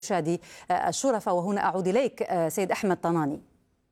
شادي الشرفاء. وهنا أعود إليك سيد أحمد طناني.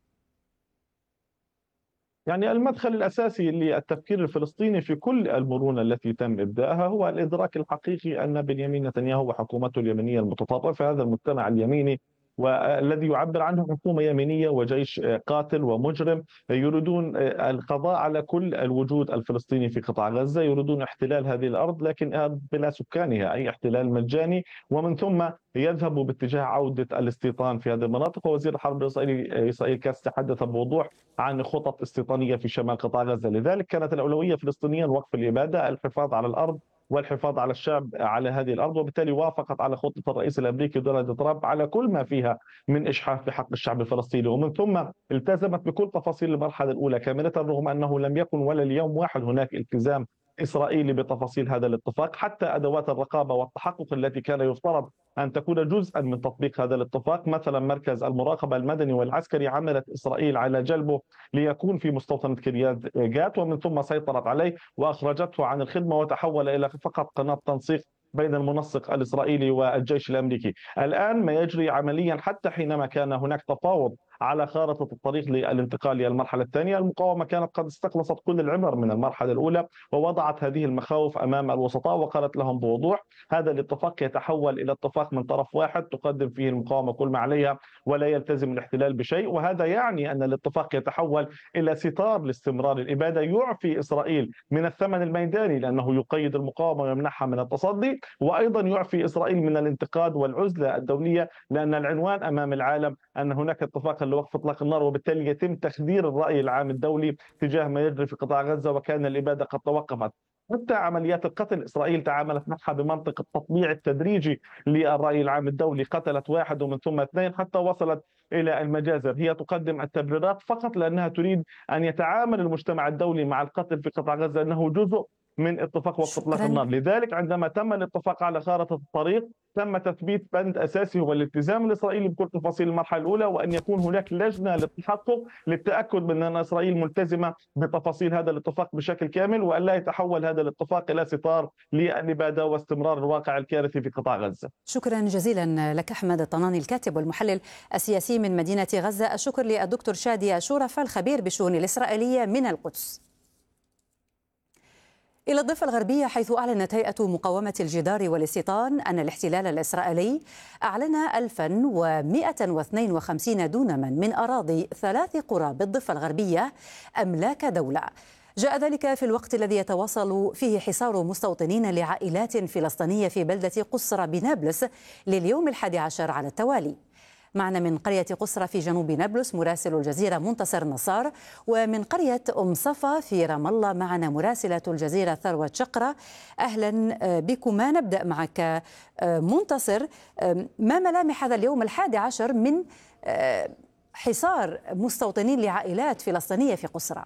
يعني المدخل الأساسي للتفكير الفلسطيني في كل المرونة التي تم إبداءها هو الإدراك الحقيقي أن بنيامين نتنياهو وحكومته اليمينية المتطرفة، هذا المجتمع اليميني والذي يعبر عنه حكومة يمينية وجيش قاتل ومجرم، يريدون القضاء على كل الوجود الفلسطيني في قطاع غزة، يريدون احتلال هذه الأرض لكن بلا سكانها، أي احتلال مجاني، ومن ثم يذهبوا باتجاه عودة الاستيطان في هذه المناطق. ووزير الحرب الإسرائيلي إسرائيل كاس تحدث بوضوح عن خطط استيطانية في شمال قطاع غزة. لذلك كانت الأولوية فلسطينيا وقف الإبادة، الحفاظ على الأرض والحفاظ على الشعب على هذه الأرض، وبالتالي وافقت على خطة الرئيس الأمريكي دونالد ترامب على كل ما فيها من إجحاف بحق الشعب الفلسطيني، ومن ثم التزمت بكل تفاصيل المرحلة الأولى كاملة، رغم أنه لم يكن ولا اليوم واحد هناك التزام إسرائيلي بتفاصيل هذا الاتفاق. حتى أدوات الرقابة والتحقق التي كان يفترض أن تكون جزءا من تطبيق هذا الاتفاق، مثلا مركز المراقبة المدني والعسكري، عملت إسرائيل على جلبه ليكون في مستوطنة كريات جات، ومن ثم سيطرت عليه وأخرجته عن الخدمة وتحول إلى فقط قناة تنسيق بين المنسق الإسرائيلي والجيش الأمريكي. الآن ما يجري عمليا، حتى حينما كان هناك تفاوض على خارطة الطريق للانتقال إلى المرحلة الثانية، المقاومة كانت قد استخلصت كل العبر من المرحلة الأولى ووضعت هذه المخاوف أمام الوسطاء وقالت لهم بوضوح هذا الاتفاق يتحول إلى اتفاق من طرف واحد تقدم فيه المقاومة كل ما عليها ولا يلتزم الاحتلال بشيء، وهذا يعني أن الاتفاق يتحول إلى ستار لاستمرار الإبادة، يعفي إسرائيل من الثمن الميداني لأنه يقيد المقاومة ويمنحها من التصدي، وأيضا يعفي إسرائيل من الانتقاد والعزلة الدولية، لأن العنوان أمام العالم أن هناك اتفاق لوقف إطلاق النار، وبالتالي يتم تخدير الرأي العام الدولي تجاه ما يجري في قطاع غزة، وكان الإبادة قد توقفت. حتى عمليات القتل إسرائيل تعاملت معها بمنطق التطبيع التدريجي للرأي العام الدولي، قتلت واحد ومن ثم اثنين حتى وصلت إلى المجازر. هي تقدم التبريرات فقط لأنها تريد أن يتعامل المجتمع الدولي مع القتل في قطاع غزة أنه جزء من اتفاق وقف اطلاق النار. لذلك عندما تم الاتفاق على خارطة الطريق تم تثبيت بند اساسي هو الالتزام الاسرائيلي بكل تفاصيل المرحله الاولى، وان يكون هناك لجنه للتحقق للتاكد من ان اسرائيل ملتزمه بتفاصيل هذا الاتفاق بشكل كامل، وان لا يتحول هذا الاتفاق الى ستار للاباده واستمرار الواقع الكارثي في قطاع غزه. شكرا جزيلا لك احمد الطناني الكاتب والمحلل السياسي من مدينه غزه. الشكر للدكتور شادي الشرفاء الخبير بالشؤون الاسرائيليه من القدس. إلى الضفة الغربية، حيث أعلنت هيئة مقاومة الجدار والاستيطان أن الاحتلال الإسرائيلي أعلن 1152 دونما من أراضي 3 قرى بالضفة الغربية أملاك دولة. جاء ذلك في الوقت الذي يتواصل فيه حصار مستوطنين لعائلات فلسطينية في بلدة قصرى بنابلس لليوم 11 على التوالي. معنا من قرية قصرى في جنوب نابلس مراسل الجزيرة منتصر نصار، ومن قرية أم صفا في رام الله معنا مراسلة الجزيرة ثروة شقرة. أهلا بكما. نبدأ معك منتصر، ما ملامح هذا اليوم 11 من حصار مستوطنين لعائلات فلسطينية في قصرى؟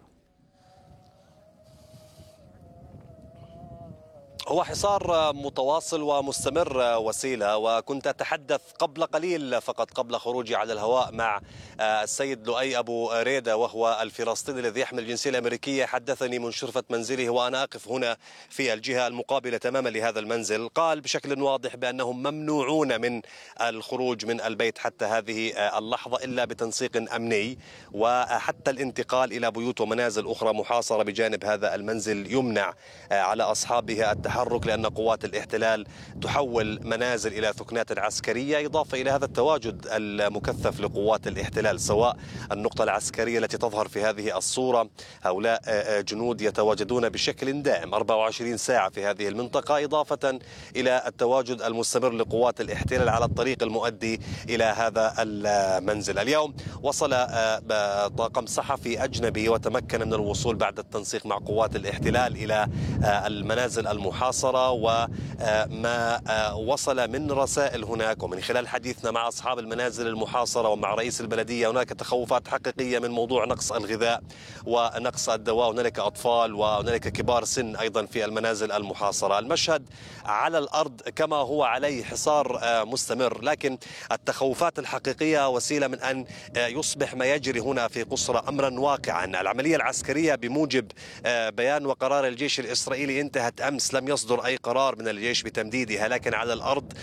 هو حصار متواصل ومستمر وسيلة، وكنت أتحدث قبل قليل فقط قبل خروجي على الهواء مع السيد لؤي أبو ريدة، وهو الفلسطيني الذي يحمل الجنسية الأمريكية. حدثني من شرفة منزله وأنا أقف هنا في الجهة المقابلة تماما لهذا المنزل. قال بشكل واضح بأنهم ممنوعون من الخروج من البيت حتى هذه اللحظة إلا بتنسيق أمني، وحتى الانتقال إلى بيوت ومنازل أخرى محاصرة بجانب هذا المنزل يمنع على أصحابها التحرك، لأن قوات الاحتلال تحول منازل إلى ثكنات عسكرية، إضافة إلى هذا التواجد المكثف لقوات الاحتلال، سواء النقطة العسكرية التي تظهر في هذه الصورة، هؤلاء جنود يتواجدون بشكل دائم 24 ساعة في هذه المنطقة، إضافة إلى التواجد المستمر لقوات الاحتلال على الطريق المؤدي إلى هذا المنزل. اليوم وصل طاقم صحفي أجنبي وتمكن من الوصول بعد التنسيق مع قوات الاحتلال إلى المنازل المحاصرة، وما وصل من رسائل هناك ومن خلال حديثنا مع أصحاب المنازل المحاصرة ومع رئيس البلدية، هناك تخوفات حقيقية من موضوع نقص الغذاء ونقص الدواء، هنالك أطفال وهنالك كبار سن أيضا في المنازل المحاصرة. المشهد على الأرض كما هو عليه حصار مستمر، لكن التخوفات الحقيقية وسيلة من أن يصبح ما يجري هنا في قصرى أمرا واقعا. العملية العسكرية بموجب بيان وقرار الجيش الإسرائيلي انتهت أمس، لم يصدر أي قرار من الجيش بتمديدها، لكن على الأرض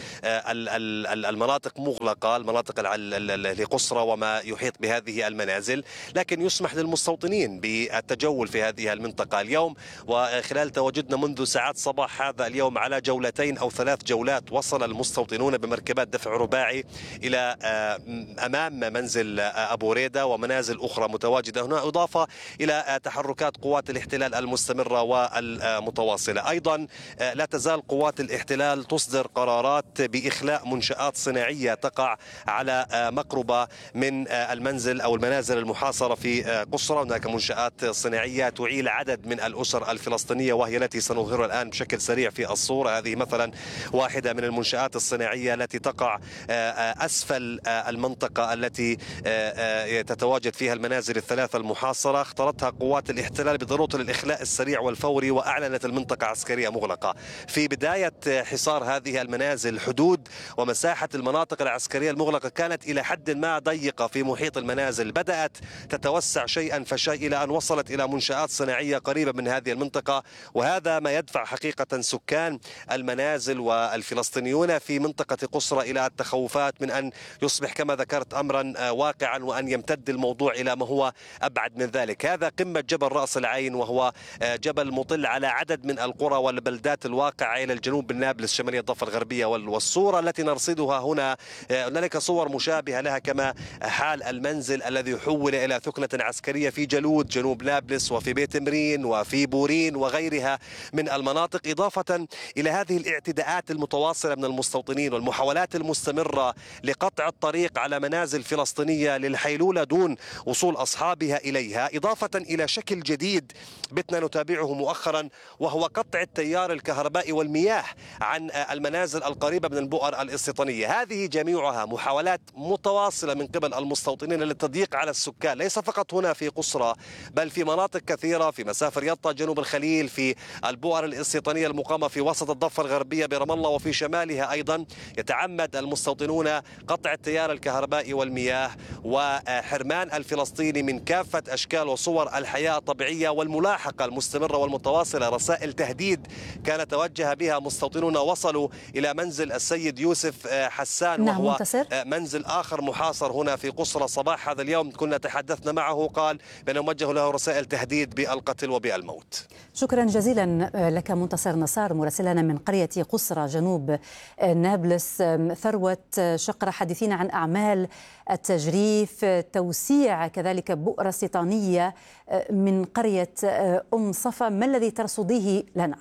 المناطق مغلقة، المناطق لقصرى وما يحيط بهذه المنازل، لكن يسمح للمستوطنين بالتجول في هذه المنطقة اليوم. وخلال تواجدنا منذ ساعات صباح هذا اليوم على جولتين أو 3 جولات، وصل المستوطنون بمركبات دفع رباعي إلى أمام منزل أبو ريدة ومنازل أخرى متواجدة هنا، إضافة إلى تحركات قوات الاحتلال المستمرة والمتواصلة. أيضا لا تزال قوات الاحتلال تصدر قرارات بإخلاء منشآت صناعية تقع على مقربة من المنزل أو المنازل المحاصرة في قصرى. هناك منشآت صناعية تعيل عدد من الأسر الفلسطينية، وهي التي سنظهرها الآن بشكل سريع في الصورة. هذه مثلا واحدة من المنشآت الصناعية التي تقع أسفل المنطقة التي تتواجد فيها المنازل الثلاثة المحاصرة. اختارتها قوات الاحتلال بضرورة الإخلاء السريع والفوري، وأعلنت المنطقة عسكرية مغلقة. في بداية حصار هذه المنازل، حدود ومساحة المناطق العسكرية المغلقة كانت إلى حد ما ضيقة في محيط المنازل، بدأت تتوسع شيئا فشيئا إلى أن وصلت إلى منشآت صناعية قريبة من هذه المنطقة. وهذا ما يدفع حقيقة سكان المنازل والفلسطينيون في منطقة قصرى إلى التخوفات من أن يصبح كما ذكرت أمرا واقعا، وأن يمتد الموضوع إلى ما هو أبعد من ذلك. هذا قمة جبل رأس العين، وهو جبل مطل على عدد من القرى والبلدات الواقعة إلى الجنوب من نابلس شمالية الضفة الغربية. والصورة التي نرصدها هنا، هنالك صور مشابهة لها كما حال المنزل الذي حول إلى ثكنة عسكرية في جلود جنوب نابلس، وفي بيت مرين، وفي بورين، وغيرها من المناطق، إضافة إلى هذه الاعتداءات المتواصلة من المستوطنين والمحاولات المستمرة لقطع الطريق على منازل فلسطينية للحيلولة دون وصول أصحابها إليها، إضافة إلى شكل جديد بتنا نتابعه مؤخرا، وهو قطع التيار الكهربائي والمياه عن المنازل القريبة من البؤر الاستيطانية. هذه جميعها محاولات متواصلة من قبل المستوطنين للتضييق على السكان، ليس فقط هنا في قصرى بل في مناطق كثيرة، في مسافر يطا جنوب الخليل، في البؤر الاستيطانية المقامة في وسط الضفة الغربية برام الله وفي شمالها أيضا. يتعمد المستوطنون قطع التيار الكهربائي والمياه وحرمان الفلسطيني من كافة أشكال وصور الحياة الطبيعية والملاحقة المستمرة والمتواصلة. رسائل تهديد كان توجه بها مستوطنون وصلوا إلى منزل السيد يوسف حسان، وهو منزل آخر محاصر هنا في قصرى. صباح هذا اليوم كنا تحدثنا معه، قال بأنه وجهوا له رسائل تهديد بالقتل وبالموت. شكرا جزيلا لك منتصر نصار مراسلنا من قرية قصرى جنوب نابلس. ثروة شقرة، حديثين عن أعمال التجريف، توسيع كذلك بؤرة استيطانية من قرية أم صفا، ما الذي ترصديه لنا؟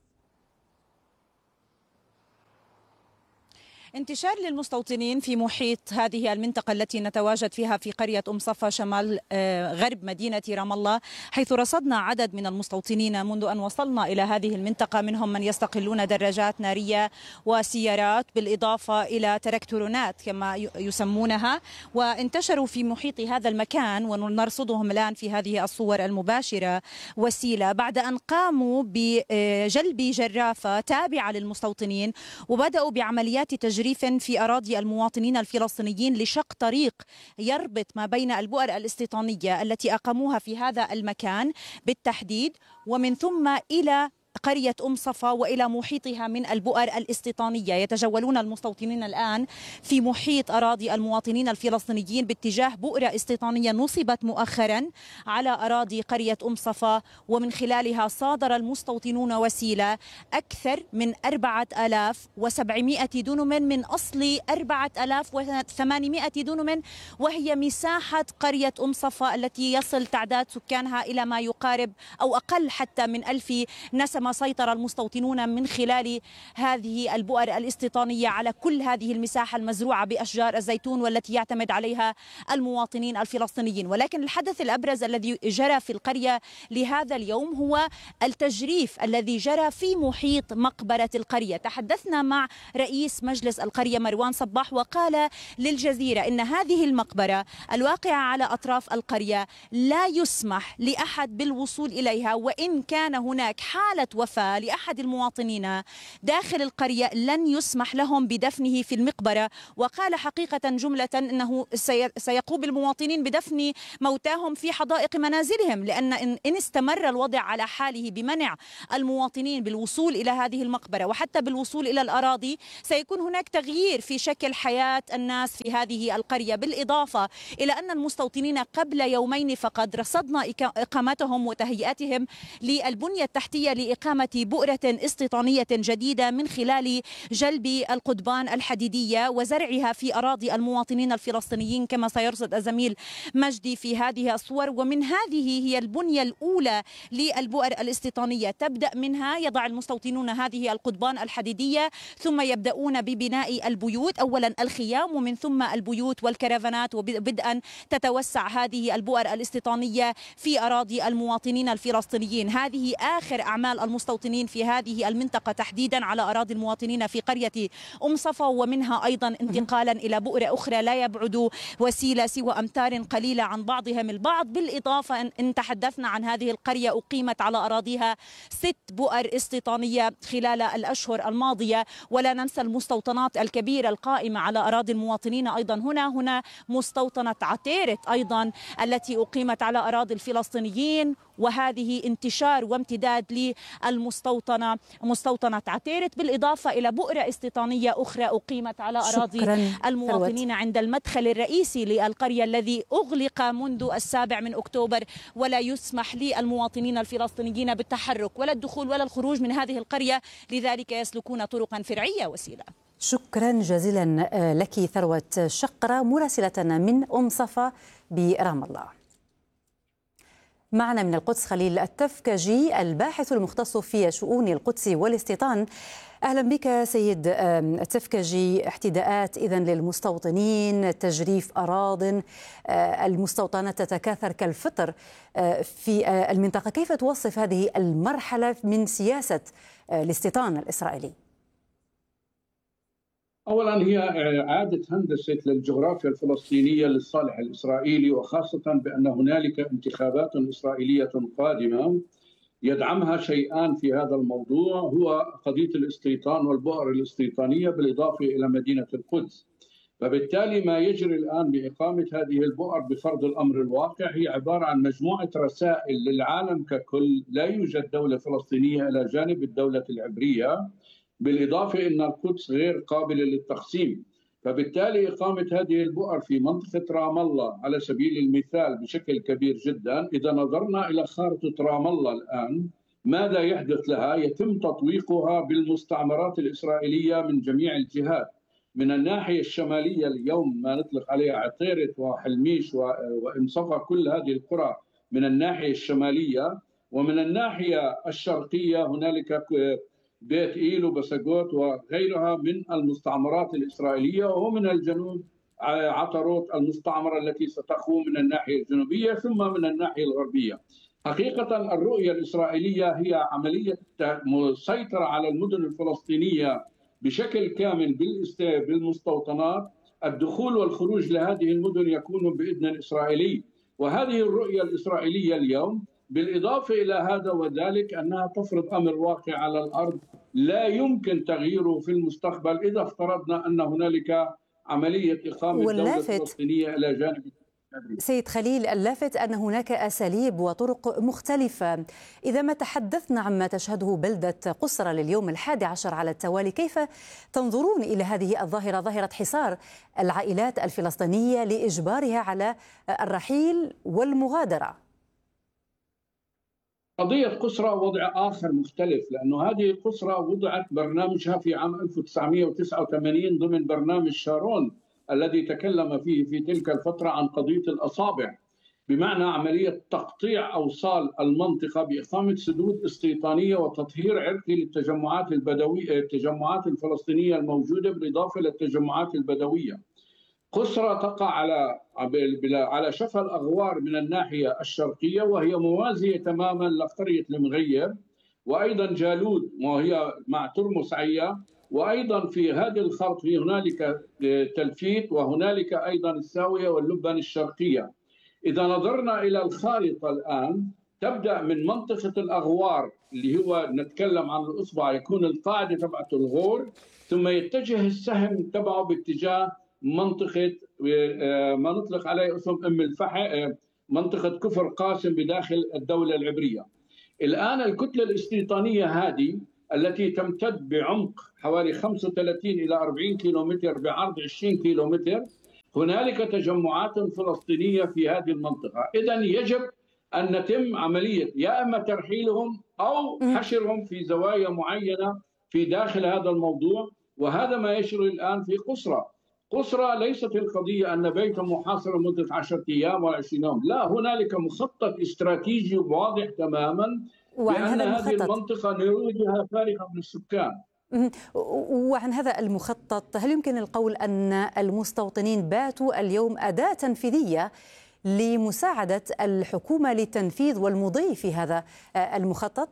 انتشار للمستوطنين في محيط هذه المنطقة التي نتواجد فيها في قرية أم صفا شمال غرب مدينة رام الله، حيث رصدنا عدد من المستوطنين منذ أن وصلنا إلى هذه المنطقة، منهم من يستقلون دراجات نارية وسيارات بالإضافة إلى تراكتورونات كما يسمونها، وانتشروا في محيط هذا المكان ونرصدهم الآن في هذه الصور المباشرة وسيلة، بعد أن قاموا بجلب جرافة تابعة للمستوطنين وبدأوا بعمليات تجريف في أراضي المواطنين الفلسطينيين لشق طريق يربط ما بين البؤر الاستيطانية التي أقاموها في هذا المكان بالتحديد، ومن ثم إلى قرية أم صفا وإلى محيطها من البؤر الاستيطانية. يتجولون المستوطنين الآن في محيط أراضي المواطنين الفلسطينيين باتجاه بؤرة استيطانية نصبت مؤخرا على أراضي قرية أم صفا، ومن خلالها صادر المستوطنون وسيلة أكثر من 4700 دونم من أصل 4800 دونم، وهي مساحة قرية أم صفا التي يصل تعداد سكانها إلى ما يقارب أو أقل حتى من 1000 نسمة. سيطر المستوطنون من خلال هذه البؤر الاستيطانية على كل هذه المساحة المزروعة بأشجار الزيتون والتي يعتمد عليها المواطنين الفلسطينيين. ولكن الحدث الأبرز الذي جرى في القرية لهذا اليوم هو التجريف الذي جرى في محيط مقبرة القرية. تحدثنا مع رئيس مجلس القرية مروان صباح، وقال للجزيرة إن هذه المقبرة الواقعة على أطراف القرية لا يسمح لأحد بالوصول إليها، وإن كان هناك حالة وفاة لأحد المواطنين داخل القرية لن يسمح لهم بدفنه في المقبرة، وقال حقيقة جملة أنه سيقوم المواطنين بدفن موتاهم في حدائق منازلهم، لأن إن استمر الوضع على حاله بمنع المواطنين بالوصول إلى هذه المقبرة وحتى بالوصول إلى الأراضي سيكون هناك تغيير في شكل حياة الناس في هذه القرية. بالإضافة إلى أن المستوطنين قبل يومين فقط رصدنا إقامتهم وتهيئتهم للبنية التحتية لإقامة بؤرة استيطانية جديدة من خلال جلب القضبان الحديدية وزرعها في أراضي المواطنين الفلسطينيين كما سيرصد الزميل مجدي في هذه الصور. ومن هذه هي البنية الأولى للبؤر الاستيطانية، تبدأ منها يضع المستوطنون هذه القضبان الحديدية ثم يبدأون ببناء البيوت، أولا الخيام ومن ثم البيوت والكرفانات، وبدءا تتوسع هذه البؤر الاستيطانية في أراضي المواطنين الفلسطينيين. هذه آخر أعمال المستوطنين في هذه المنطقة تحديدا على أراضي المواطنين في قرية صفا، ومنها أيضا انتقالا إلى بؤرة أخرى لا يبعد وسيلة سوى أمتار قليلة عن بعضهم البعض. بالإضافة إن تحدثنا عن هذه القرية أقيمت على أراضيها 6 بؤر استيطانية خلال الأشهر الماضية، ولا ننسى المستوطنات الكبيرة القائمة على أراضي المواطنين أيضا. هنا مستوطنة عتيرت أيضا التي أقيمت على أراضي الفلسطينيين، وهذه انتشار وامتداد مستوطنة عتيرت، بالإضافة إلى بؤرة استيطانية أخرى أقيمت على أراضي المواطنين عند المدخل الرئيسي للقرية الذي أغلق منذ 7 أكتوبر، ولا يسمح للمواطنين الفلسطينيين بالتحرك ولا الدخول ولا الخروج من هذه القرية، لذلك يسلكون طرقا فرعية وسيلة. شكرا جزيلا لك ثروة شقرة مراسلتنا من صفا برام الله. معنا من القدس خليل التفكجي الباحث المختص في شؤون القدس والاستيطان. أهلا بك سيد التفكجي. احتداءات إذن للمستوطنين، تجريف أراضٍ، المستوطنات تتكاثر كالفطر في المنطقة، كيف توصف هذه المرحلة من سياسة الاستيطان الإسرائيلي؟ أولا هي إعادة هندسة للجغرافيا الفلسطينية للصالح الإسرائيلي، وخاصة بأن هنالك انتخابات إسرائيلية قادمة يدعمها شيئان في هذا الموضوع، هو قضية الاستيطان والبؤر الاستيطانية بالإضافة إلى مدينة القدس. فبالتالي ما يجري الآن بإقامة هذه البؤر بفرض الأمر الواقع هي عبارة عن مجموعة رسائل للعالم ككل: لا يوجد دولة فلسطينية إلى جانب الدولة العبرية، بالإضافة أن القدس غير قابلة للتقسيم. فبالتالي إقامة هذه البؤر في منطقة رام الله على سبيل المثال بشكل كبير جدا. إذا نظرنا إلى خارطة رام الله الآن ماذا يحدث لها؟ يتم تطويقها بالمستعمرات الإسرائيلية من جميع الجهات. من الناحية الشمالية اليوم ما نطلق عليها عتيرت وحلميش وإمصفى، كل هذه القرى من الناحية الشمالية، ومن الناحية الشرقية هنالك بيت إيل وبسقوت وغيرها من المستعمرات الإسرائيلية، ومن الجنوب عطروت المستعمرة التي ستخو من الناحية الجنوبية ثم من الناحية الغربية. حقيقة الرؤية الإسرائيلية هي عملية مسيطرة على المدن الفلسطينية بشكل كامل بالمستوطنات. الدخول والخروج لهذه المدن يكون بإذن إسرائيلي، وهذه الرؤية الإسرائيلية اليوم بالإضافة إلى هذا وذلك أنها تفرض أمر واقع على الأرض لا يمكن تغييره في المستقبل إذا افترضنا أن هنالك عملية إقامة دولة فلسطينية إلى جانب. سيد خليل، اللافت أن هناك أساليب وطرق مختلفة. إذا ما تحدثنا عما تشهده بلدة قسرى لليوم 11 على التوالي، كيف تنظرون إلى هذه الظاهرة، ظاهرة حصار العائلات الفلسطينية لإجبارها على الرحيل والمغادرة؟ قضية قسرى وضع آخر مختلف، لأنه هذه قسرى وضعت برنامجها في عام 1989 ضمن برنامج شارون الذي تكلم فيه في تلك الفترة عن قضية الأصابع، بمعنى عملية تقطيع أوصال المنطقة بإقامة سدود استيطانية وتطهير عرقي للتجمعات البدوية، التجمعات الفلسطينية الموجودة بالإضافة للتجمعات البدوية. قسرى تقع على شفا الأغوار من الناحية الشرقية، وهي موازية تماما لقرية المغير، وأيضا جالود وهي مع ترمس عيا، وأيضا في هذه الخرط في هنالك تلفيت، وهنالك أيضا الساوية واللبن الشرقية. إذا نظرنا إلى الخارطة الآن تبدأ من منطقة الأغوار اللي هو نتكلم عن الإصبع، يكون القاعدة تبعته الغور، ثم يتجه السهم تبعه باتجاه منطقة ما نطلق عليه اسم أم الفحم، منطقة كفر قاسم بداخل الدولة العبرية. الآن الكتلة الاستيطانية هذه التي تمتد بعمق حوالي 35 إلى 40 كيلومتر بعرض 20 كيلومتر، هنالك تجمعات فلسطينية في هذه المنطقة. إذن يجب أن نتم عملية يا إما ترحيلهم أو حشرهم في زوايا معينة في داخل هذا الموضوع، وهذا ما يجري الآن في قسرى. قسرى ليست القضية أن بيتا محاصر لمدة 10 أيام ولا 20 يوم، لا، هنالك مخطط استراتيجي واضح تماما بأن هذه المنطقة نرويجها فارغة من السكان. وعن هذا المخطط، هل يمكن القول أن المستوطنين باتوا اليوم أداة تنفيذية لمساعدة الحكومة للتنفيذ والمضي في هذا المخطط؟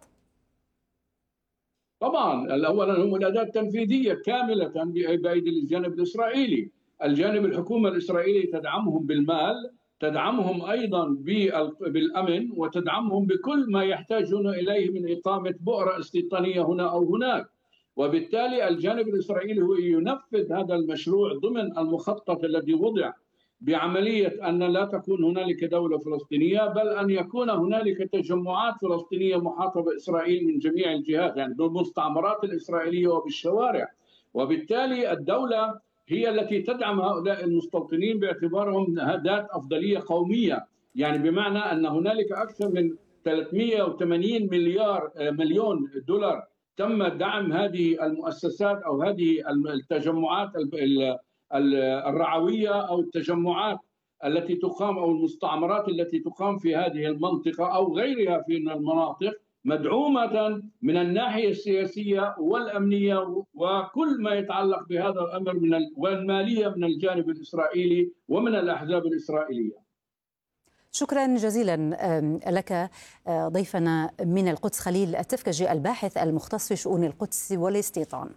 طبعا، أولا هم الأداة التنفيذية كاملة بأيدي الجانب الإسرائيلي. الجانب الحكومة الإسرائيلي تدعمهم بالمال، تدعمهم أيضا بالأمن، وتدعمهم بكل ما يحتاجون إليه من إقامة بؤرة استيطانية هنا أو هناك. وبالتالي الجانب الإسرائيلي هو ينفذ هذا المشروع ضمن المخطط الذي وضع بعملية أن لا تكون هنالك دولة فلسطينية، بل أن يكون هنالك تجمعات فلسطينية محاطة بإسرائيل من جميع الجهات، يعني بالمستعمرات الإسرائيلية وبالشوارع. وبالتالي الدولة هي التي تدعم هؤلاء المستوطنين باعتبارهم ذات أفضلية قومية، يعني بمعنى أن هنالك أكثر من 380 مليون دولار تم دعم هذه المؤسسات أو هذه التجمعات الرعوية أو التجمعات التي تقام أو المستعمرات التي تقام في هذه المنطقة أو غيرها في المناطق، مدعومة من الناحية السياسية والأمنية وكل ما يتعلق بهذا الأمر والمالية من الجانب الإسرائيلي ومن الأحزاب الإسرائيلية. شكرا جزيلا لك ضيفنا من القدس خليل التفكجي الباحث المختص في شؤون القدس والاستيطان.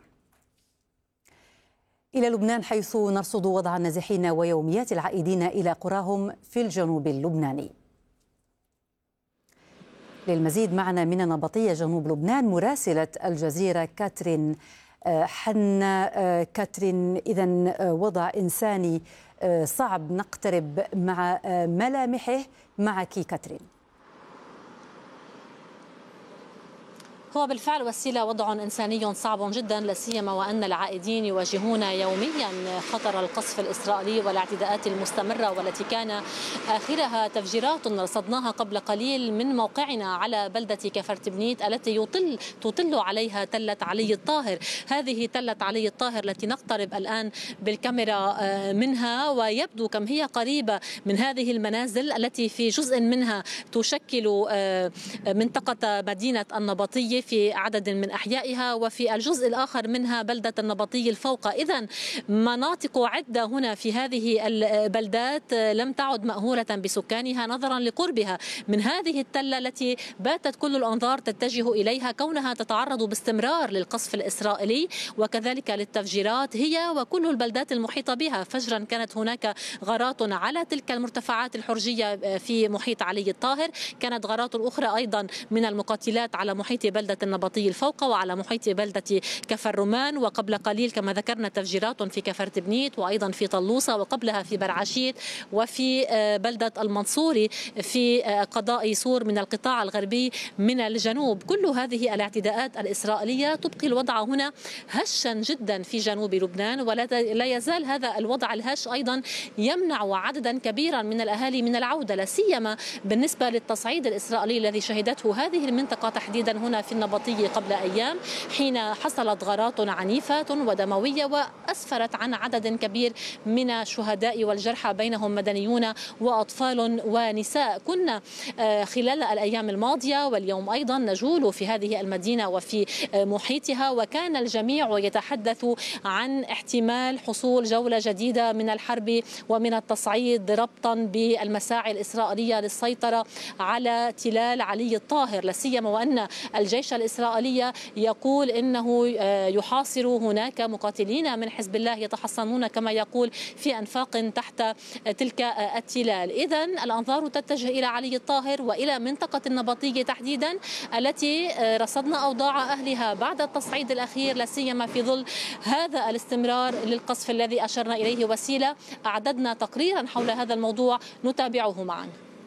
إلى لبنان، حيث نرصد وضع النازحين ويوميات العائدين إلى قراهم في الجنوب اللبناني. للمزيد معنا من النبطية جنوب لبنان مراسلة الجزيرة كاترين حنا. كاترين، إذن وضع إنساني صعب نقترب مع ملامحه. معك كاترين. هو بالفعل وسيلة وضع إنساني صعب جدا، لا سيما وأن العائدين يواجهون يوميا خطر القصف الإسرائيلي والاعتداءات المستمرة، والتي كان آخرها تفجيرات رصدناها قبل قليل من موقعنا على بلدة كفرتبنيت التي تطل عليها تلة علي الطاهر. هذه تلة علي الطاهر التي نقترب الآن بالكاميرا منها، ويبدو كم هي قريبة من هذه المنازل التي في جزء منها تشكل منطقة مدينة النبطية في عدد من أحيائها، وفي الجزء الآخر منها بلدة النبطي الفوقة. إذن مناطق عدة هنا في هذه البلدات لم تعد مأهولة بسكانها نظرا لقربها من هذه التلة التي باتت كل الأنظار تتجه إليها، كونها تتعرض باستمرار للقصف الإسرائيلي وكذلك للتفجيرات هي وكل البلدات المحيطة بها. فجرا كانت هناك غارات على تلك المرتفعات الحرجية في محيط علي الطاهر، كانت غارات أخرى أيضا من المقاتلات على محيط بلدة النبطي الفوقة وعلى محيط بلدة كفر رمان، وقبل قليل كما ذكرنا تفجيرات في كفرتبنيت وأيضا في طلوسة، وقبلها في برعشيت وفي بلدة المنصوري في قضاء سور من القطاع الغربي من الجنوب. كل هذه الاعتداءات الإسرائيلية تبقي الوضع هنا هشا جدا في جنوب لبنان، ولا يزال هذا الوضع الهش أيضا يمنع عددا كبيرا من الأهالي من العودة، لا سيما بالنسبة للتصعيد الإسرائيلي الذي شهدته هذه المنطقة تحديدا هنا في النبطية قبل أيام، حين حصلت غارات عنيفة ودموية وأسفرت عن عدد كبير من الشهداء والجرحى بينهم مدنيون وأطفال ونساء. كنا خلال الأيام الماضية واليوم أيضا نجول في هذه المدينة وفي محيطها، وكان الجميع يتحدث عن احتمال حصول جولة جديدة من الحرب ومن التصعيد ربطا بالمساعي الإسرائيلية للسيطرة على تلال علي الطاهر، لا سيما وأن الجيش الجيش الإسرائيلي يقول إنه يحاصر هناك مقاتلين من حزب الله يتحصنون كما يقول في أنفاق تحت تلك التلال. إذن الأنظار تتجه إلى علي الطاهر وإلى منطقة النبطية تحديدا التي رصدنا أوضاع أهلها بعد التصعيد الأخير، لا سيما في ظل هذا الاستمرار للقصف الذي أشرنا إليه وسيلة. أعددنا تقريرا حول هذا الموضوع نتابعه معا.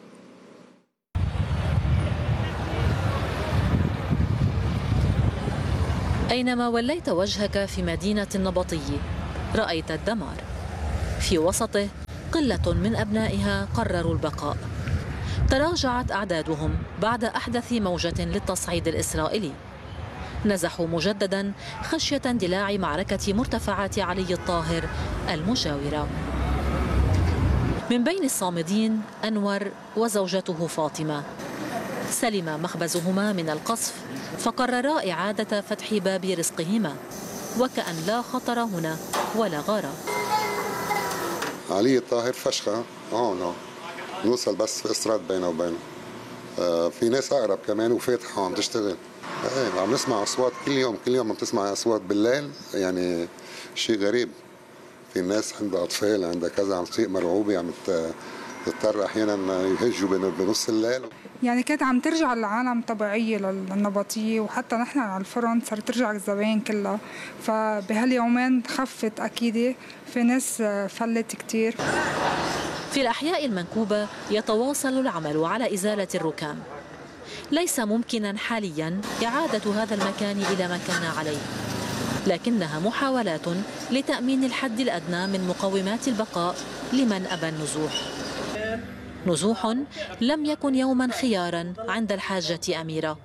أينما وليت وجهك في مدينة النبطي رأيت الدمار، في وسطه قلة من أبنائها قرروا البقاء. تراجعت أعدادهم بعد أحدث موجة للتصعيد الإسرائيلي، نزحوا مجددا خشية اندلاع معركة مرتفعات علي الطاهر المجاورة. من بين الصامدين أنور وزوجته فاطمة، سلم مخبزهما من القصف فقررا إعادة فتح باب رزقهما وكأن لا خطر هنا ولا غارة. علي الطاهر فشخة هون نوصل بس في إسراد بينه وبينه. في ناس أقرب كمان وفاتحة عم تشتغل. عم نسمع أصوات كل يوم عم تسمع أصوات بالليل، يعني شيء غريب. في ناس عندها أطفال عندها كذا عم تصير مرعوبة، عم تضطر أحيانا يهجوا بنص الليل. يعني كانت عم ترجع العالم طبيعية للنبطية، وحتى نحن على الفرن صارت ترجع الزباين كلها، فبهاليومين خفت أكيد، في ناس فلت كتير. في الأحياء المنكوبة يتواصل العمل على إزالة الركام. ليس ممكنا حاليا إعادة هذا المكان إلى ما كان عليه، لكنها محاولات لتأمين الحد الأدنى من مقومات البقاء لمن أبى النزوح. نزوح لم يكن يوما خيارا عند الحاجة أميرة،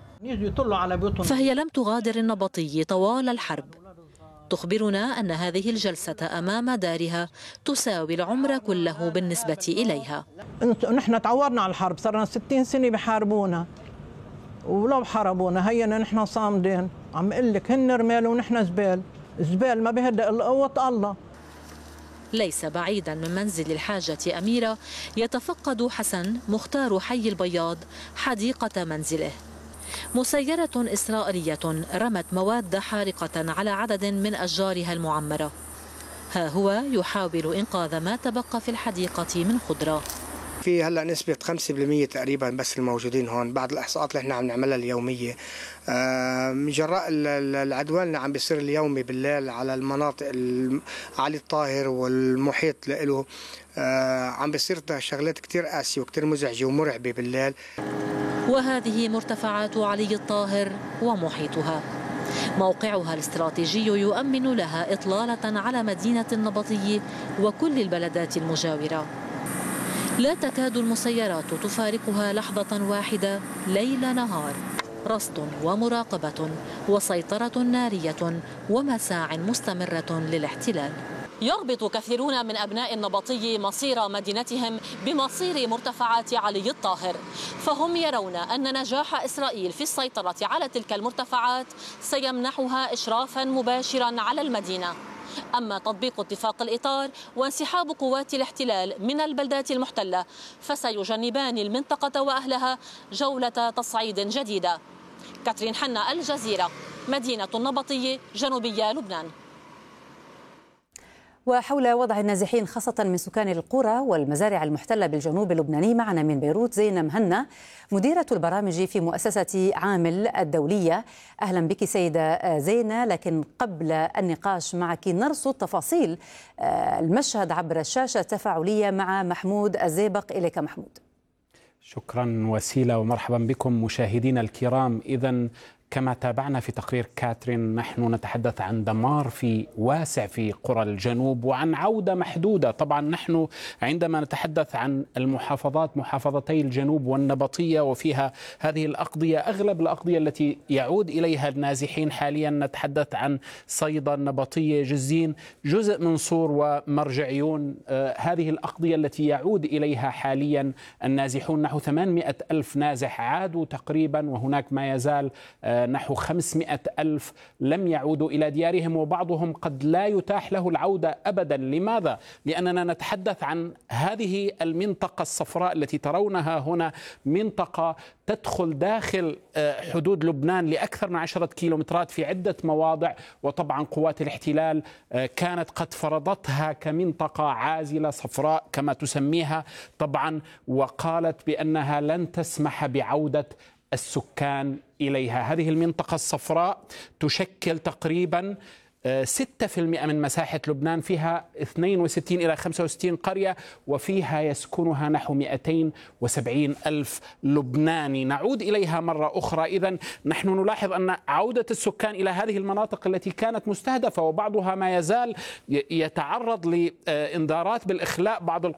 فهي لم تغادر النبطي طوال الحرب. تخبرنا أن هذه الجلسة أمام دارها تساوي العمر كله بالنسبة إليها. نحن تعودنا على الحرب، صرنا 60 سنة بحاربونا، ولو حاربونا هينا نحن صامدين. عم اقول لك هن رمال ونحن زبال، زبال ما بهدأ إلا قوة الله. ليس بعيدا من منزل الحاجة أميرة يتفقد حسن مختار حي البياض حديقة منزله. مسيرة إسرائيلية رمت مواد حارقة على عدد من أشجارها المعمرة. ها هو يحاول إنقاذ ما تبقى في الحديقة من خضرة. في هلا نسبة 5% تقريبا بس الموجودين هون بعد الإحصاءات اللي احنا عم نعملها اليومية. من جراء العدوان اللي عم بيصير اليومي بالليل على المناطق علي الطاهر والمحيط له، عم بيصير شغلات كتير قاسية وكتير مزعجة ومرعبة بالليل. وهذه مرتفعات علي الطاهر ومحيطها. موقعها الاستراتيجي يؤمن لها إطلالة على مدينة النبطي وكل البلدات المجاورة. لا تكاد المسيرات تفارقها لحظة واحدة ليل نهار، رصد ومراقبة وسيطرة نارية ومساع مستمرة للاحتلال. يربط كثيرون من أبناء النبطي مصير مدينتهم بمصير مرتفعات علي الطاهر، فهم يرون أن نجاح إسرائيل في السيطرة على تلك المرتفعات سيمنحها إشرافا مباشرا على المدينة. أما تطبيق اتفاق الإطار وانسحاب قوات الاحتلال من البلدات المحتلة فسيجنبان المنطقة وأهلها جولة تصعيد جديدة. كاترين حنا، الجزيرة، مدينة النبطي، جنوبية لبنان. وحول وضع النازحين خاصة من سكان القرى والمزارع المحتلة بالجنوب اللبناني معنا من بيروت زينة مهنا، مديرة البرامج في مؤسسة عامل الدولية. أهلا بك سيدة زينة، لكن قبل النقاش معك نرصد تفاصيل المشهد عبر الشاشة التفاعلية مع محمود الزيبق. إليك محمود. شكرا وسيلة، ومرحبا بكم مشاهدينا الكرام. إذن كما تابعنا في تقرير كاترين، نحن نتحدث عن دمار واسع في قرى الجنوب وعن عودة محدودة. طبعا نحن عندما نتحدث عن المحافظات، محافظتي الجنوب والنبطية وفيها هذه الأقضية، أغلب الأقضية التي يعود إليها النازحين حاليا، نتحدث عن صيدا، النبطية، جزين، جزء من صور ومرجعيون. هذه الأقضية التي يعود إليها حاليا النازحون، نحو 800 ألف نازح عادوا تقريبا، وهناك ما يزال نحو 500 ألف لم يعودوا إلى ديارهم، وبعضهم قد لا يتاح له العودة أبدا. لماذا؟ لأننا نتحدث عن هذه المنطقة الصفراء التي ترونها هنا، منطقة تدخل داخل حدود لبنان لأكثر من 10 كيلومترات في عدة مواضع، وطبعا قوات الاحتلال كانت قد فرضتها كمنطقة عازلة صفراء كما تسميها طبعا، وقالت بأنها لن تسمح بعودة السكان إليها. هذه المنطقة الصفراء تشكل تقريبا 6% من مساحة لبنان، فيها 62 إلى 65 قرية، وفيها يسكنها نحو 270 ألف لبناني. نعود إليها مرة أخرى. إذن نحن نلاحظ أن عودة السكان إلى هذه المناطق التي كانت مستهدفة، وبعضها ما يزال يتعرض لإنذارات بالإخلاء بعض